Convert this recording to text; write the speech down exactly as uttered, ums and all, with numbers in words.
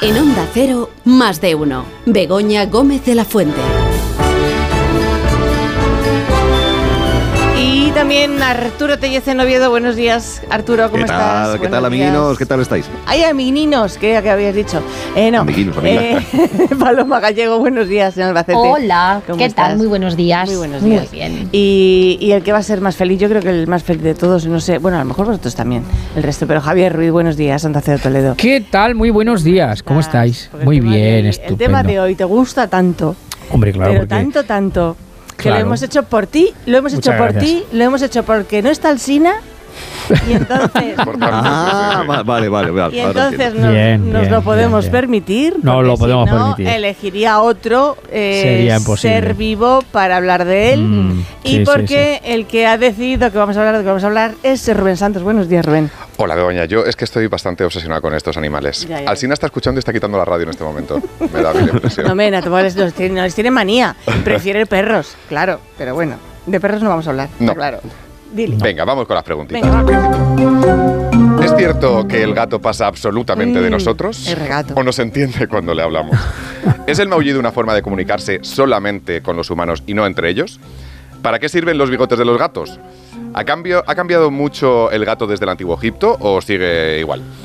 En Onda Cero, Más de Uno. Begoña Gómez de la Fuente. Y también Arturo Tellez en Oviedo. Buenos días, Arturo, ¿cómo ¿Qué tal? estás? ¿Qué Buenos tal, amiguinos? días. ¿Qué tal estáis? Ay, amiguinos, ¿qué, qué habías dicho? Eh, no. Amiguinos, amigas. Eh, Paloma Gallego, buenos días en Albacete. Hola, ¿Cómo ¿qué estás? tal? Muy buenos días. Muy buenos días. Muy bien. Y, y el que va a ser más feliz, yo creo que el más feliz de todos, no sé, bueno, a lo mejor vosotros también, el resto, pero Javier Ruiz, buenos días, Onda Cero Toledo. ¿Qué tal? Muy buenos días. ¿Cómo estáis? Porque el Muy tema de bien, hoy- estupendo. El tema de hoy te gusta tanto, Hombre, claro, pero porque tanto, tanto, que Claro. lo hemos hecho por ti, lo hemos Muchas hecho por gracias. ti, lo hemos hecho porque no está el Sina, y entonces... Ah, va- vale, vale, vale. Y ahora entonces entiendo. nos, Bien, nos bien, lo podemos bien, bien. permitir. No porque lo podemos si no, permitir. elegiría otro eh, Sería imposible. ser vivo para hablar de él. Mm, y sí, sí, porque el que ha decidido que vamos a hablar de que vamos a hablar es Rubén Santos. Buenos días, Rubén. Hola, Begoña. Yo es que estoy bastante obsesionado con estos animales. Ya, ya. Alsina está escuchando y está quitando la radio en este momento. Me da a mí la impresión. No, mena, no les, los tiene, no les tiene manía. Prefiere perros, claro. Pero bueno, de perros no vamos a hablar. No. está claro. Dile. Venga, vamos con las preguntitas. Venga. al principio. ¿Es cierto que el gato pasa absolutamente de Mm, nosotros? el gato. ¿O no se entiende cuando le hablamos? ¿Es el maullido una forma de comunicarse solamente con los humanos y no entre ellos? ¿Para qué sirven los bigotes de los gatos? ¿Ha, cambio, ¿Ha cambiado mucho el gato desde el antiguo Egipto o sigue igual?